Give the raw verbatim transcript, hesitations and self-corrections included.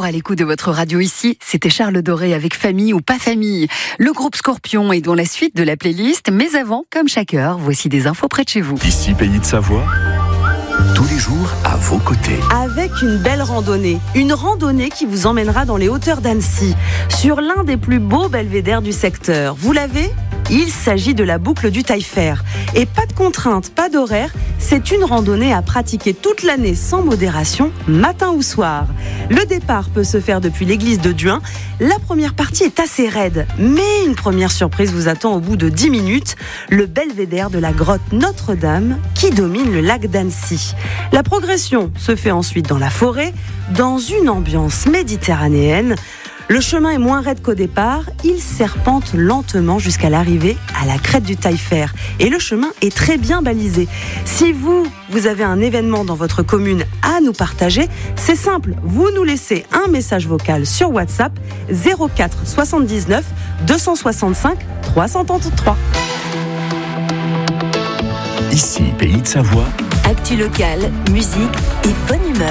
toujours à l'écoute de votre radio ici. C'était Charles Doré avec Famille ou pas famille. Le groupe Scorpion est dans la suite de la playlist. Mais avant, comme chaque heure, voici des infos près de chez vous. Ici, Pays de Savoie, tous les jours à vos côtés. Avec une belle randonnée. Une randonnée qui vous emmènera dans les hauteurs d'Annecy, sur l'un des plus beaux belvédères du secteur. Vous l'avez ? Il s'agit de la boucle du Taillefer. Et pas de contrainte, pas d'horaire, c'est une randonnée à pratiquer toute l'année sans modération, matin ou soir. Le départ peut se faire depuis l'église de Duin. La première partie est assez raide, mais une première surprise vous attend au bout de dix minutes, le belvédère de la grotte Notre-Dame qui domine le lac d'Annecy. La progression se fait ensuite dans la forêt, dans une ambiance méditerranéenne. Le chemin est moins raide qu'au départ, il serpente lentement jusqu'à l'arrivée à la crête du Taillefer. Et le chemin est très bien balisé. Si vous, vous avez un événement dans votre commune à nous partager, c'est simple, vous nous laissez un message vocal sur WhatsApp zéro quatre soixante-dix-neuf deux cent soixante-cinq trois cent trente-trois. Ici, Pays de Savoie. Actu locale, musique et bonne humeur.